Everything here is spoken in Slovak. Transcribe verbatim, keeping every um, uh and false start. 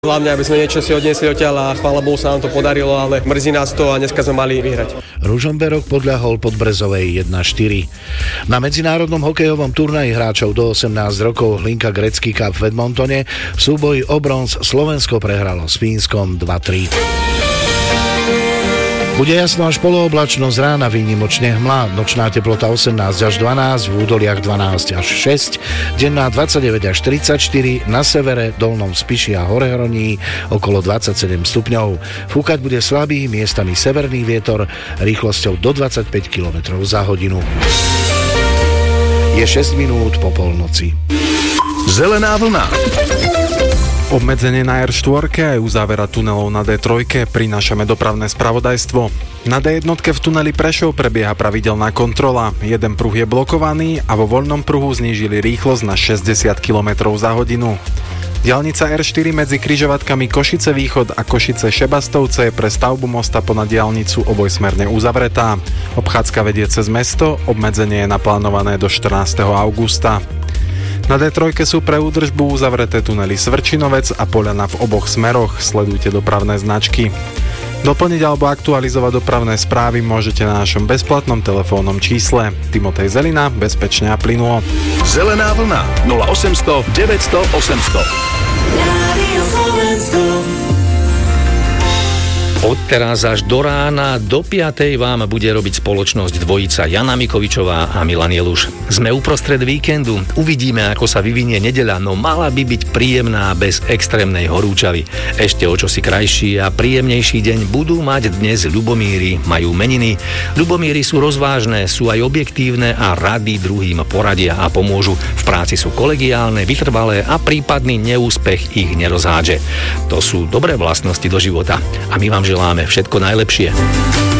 Hlavne, aby sme niečo si odniesli odtiaľ a chvála Bohu sa nám to podarilo, ale mrzí nás to a dneska sme mali vyhrať. Ružomberok podľahol Podbrezovej jedna štyri. Na medzinárodnom hokejovom turnaji hráčov do osemnásť rokov Hlinka Gretzky Cup v Edmontone v súboji o bronz Slovensko prehralo s Fínskom dva tri. Bude jasno až polooblačno, z rána výnimočne hmla, nočná teplota osemnásť až dvanásť, v údoliach dvanásť až šesť, denná dvadsaťdeväť až tridsaťštyri, na severe, dolnom Spiši a Horehroní okolo dvadsaťsedem stupňov. Fúkať bude slabý, miestami severný vietor rýchlosťou do dvadsaťpäť kilometrov za hodinu. Je šesť minút po polnoci. Zelená vlna. Obmedzenie na er štyri aj uzávera tunelov na dé tri prinášame dopravné spravodajstvo. Na dé jedna v tuneli Prešov prebieha pravidelná kontrola. Jeden pruh je blokovaný a vo voľnom pruhu znížili rýchlosť na šesťdesiat kilometrov za hodinu. Diaľnica er štyri medzi križovatkami Košice Východ a Košice Šebastovce je pre stavbu mosta ponad diaľnicu obojsmerne uzavretá. Obchádzka vedie cez mesto, obmedzenie je naplánované do štrnásteho augusta. Na dé tri sú pre údržbu uzavreté tunely Svrčinovec a Poľana v oboch smeroch. Sledujte dopravné značky. Doplniť alebo aktualizovať dopravné správy môžete na našom bezplatnom telefónnom čísle. Timotej Zelina, bezpečne a plynulo. Zelená vlna nula osemsto deväťsto osemsto. Rádio Slovensko. Od teraz až do rána, do piatej vám bude robiť spoločnosť dvojica Jana Mikovičová a Milan Jeluš. Sme uprostred víkendu, uvidíme, ako sa vyvinie nedeľa, no mala by byť príjemná bez extrémnej horúčavy. Ešte o čosi krajší a príjemnejší deň budú mať dnes Ľubomíri, majú meniny. Ľubomíri sú rozvážne, sú aj objektívne a rady druhým poradia a pomôžu. V práci sú kolegiálne, vytrvalé a prípadný neúspech ich nerozhádže. To sú dobré vlastnosti do života a my vám želáme všetko najlepšie.